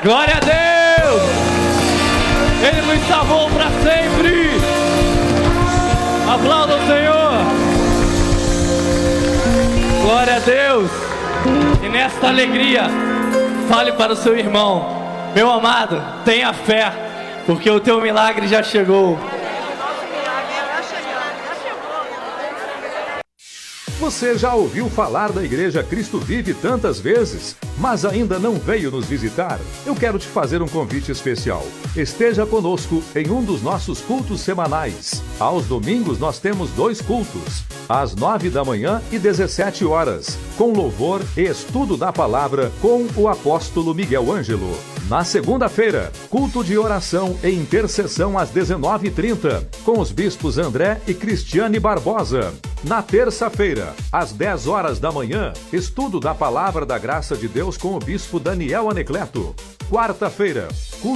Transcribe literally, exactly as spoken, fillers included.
Glória a Deus! Ele nos salvou para sempre! Aplauda o Senhor! Glória a Deus! E nesta alegria, fale para o seu irmão: meu amado, tenha fé, porque o teu milagre já chegou. Você já ouviu falar da Igreja Cristo Vive tantas vezes, mas ainda não veio nos visitar? Eu quero te fazer um convite especial. Esteja conosco em um dos nossos cultos semanais. Aos domingos nós temos dois cultos, às nove da manhã e dezessete horas, com louvor e estudo da palavra com o apóstolo Miguel Ângelo. Na segunda-feira, culto de oração e intercessão às dezenove e trinta, com os bispos André e Cristiane Barbosa. Na terça-feira, às dez horas da manhã, estudo da Palavra da Graça de Deus com o bispo Daniel Anecleto. Quarta-feira,